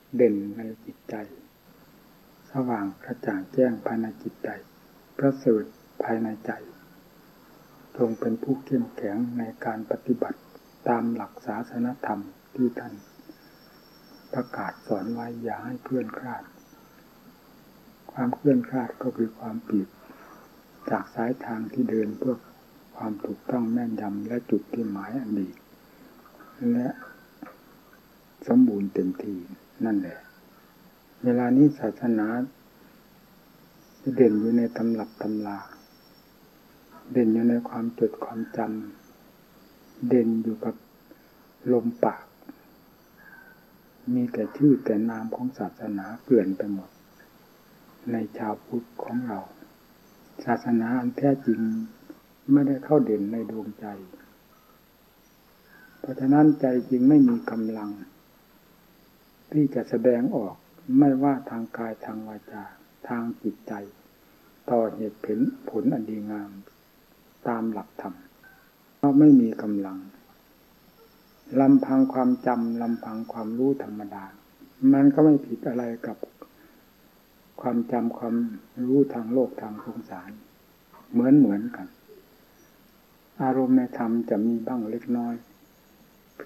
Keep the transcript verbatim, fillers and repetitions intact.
เด่นในจิตใจสว่างกระจ่างแจ้งภายในจิตใจประเสริฐภายในใจจงเป็นผู้เข้มแข็งในการปฏิบัติตามหลักศาสนธรรมที่ท่านประกาศสอนไว้อย่าให้เคลื่อนคลาดความเคลื่อนคลาดก็คือความผิดจากสายทางที่เดินเพื่อความถูกต้องแม่นยำและจุดที่หมายอันดีและสมบูรณ์เต็มที่นั่นแหละเวลานี้ศาสนาเด่นอยู่ในตำรับตำราเด่นอยู่ในความจดความจำเด่นอยู่กับลมปากมีแต่ชื่อแต่นามของศาสนาเกลื่อนไปหมดในชาวพุทธของเราศาสนาอันแท้จริงไม่ได้เข้าเด่นในดวงใจเพราะฉะนั้นใจจริงไม่มีกำลังที่จะแสดงออกไม่ว่าทางกายทางวาจาทางจิตใจต่อเหตุผลผลอันดีงามตามหลักธรรมเพราะไม่มีกำลังลำพังความจำลำพังความรู้ธรรมดามันก็ไม่ผิดอะไรกับความจำความรู้ทางโลกทางสงสารเหมือนเหมือนกันอารมณ์ในธรรมจะมีบ้างเล็กน้อย